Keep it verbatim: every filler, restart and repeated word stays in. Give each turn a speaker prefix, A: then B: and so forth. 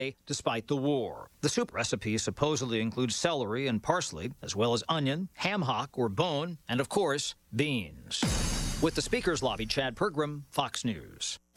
A: despite the war. The soup recipe supposedly includes celery and parsley, as well as onion, ham hock or bone, and of course, beans. With the Speaker's Lobby, Chad Pergram, Fox News.